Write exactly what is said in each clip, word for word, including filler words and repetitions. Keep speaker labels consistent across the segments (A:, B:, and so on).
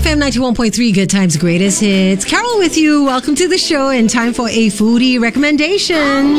A: F M ninety-one point three, Good Times, Greatest Hits. Carol with you. Welcome to the show and time for a foodie recommendation.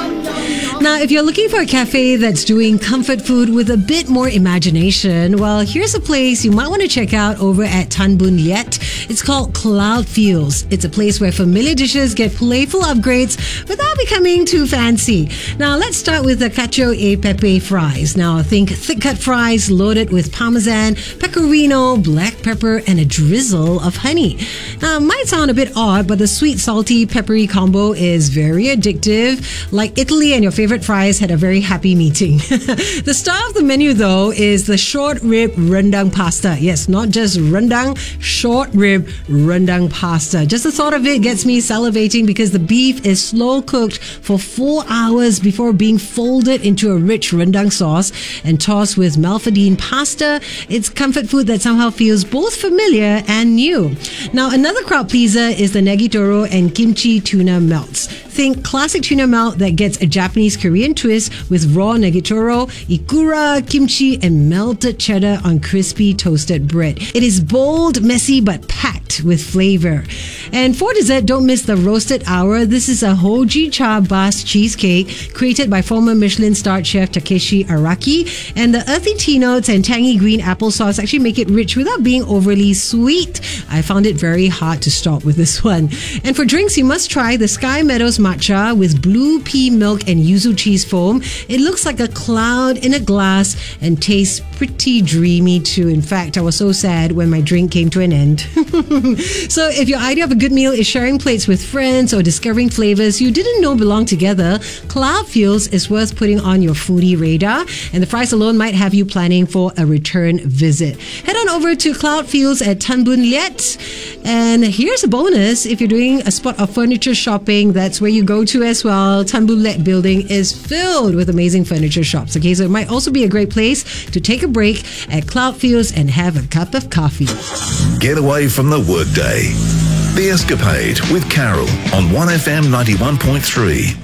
A: Now, if you're looking for a cafe that's doing comfort food with a bit more imagination, well, here's a place you might want to check out over at Tan Boon Liat. It's called Cloud Fields. It's a place where familiar dishes get playful upgrades without becoming too fancy. Now, let's start with the cacio e pepe fries. Now, think thick-cut fries loaded with parmesan, pecorino, black pepper, and a drizzle of honey. Now, it might sound a bit odd, but the sweet, salty, peppery combo is very addictive. Like Italy and your favorite fries had a very happy meeting. The star of the menu, though, is the short rib rendang pasta. Yes, not just rendang, short rib rendang pasta. Just the thought of it gets me salivating because the beef is slow cooked for four hours before being folded into a rich rendang sauce and tossed with malfadine pasta. It's comfort food that somehow feels both familiar and new. Now, another crowd pleaser is the negitoro and kimchi tuna melts. Think classic tuna melt that gets a Japanese Korean twist with raw negitoro, ikura, kimchi, and melted cheddar on crispy toasted bread. It is bold, messy, but packed with flavor. And for dessert, don't miss the roasted hour. This is a Hoji Cha Bas cheesecake created by former Michelin-starred chef Takeshi Araki. And the earthy tea notes and tangy green applesauce actually make it rich without being overly sweet. I found it very hard to stop with this one. And for drinks, you must try the Sky Meadows matcha with blue pea milk and yuzu cheese foam. It looks like a cloud in a glass and tastes pretty dreamy too. In fact, I was so sad when my drink came to an end. So if your idea of a good meal is sharing plates with friends or discovering flavors you didn't know belong together, Cloud Fields is worth putting on your foodie radar, and the fries alone might have you planning for a return visit. Head on over to Cloud Fields at Tan Boon Liat, and here's a bonus. If you're doing a spot of furniture shopping, that's where you go to as well. Tan Boon Liat building is filled with amazing furniture shops. Okay, so it might also be a great place to take a break at Cloud Fields and have a cup of coffee.
B: Get away from the workday. The Escapade with Carol on one F M ninety-one point three.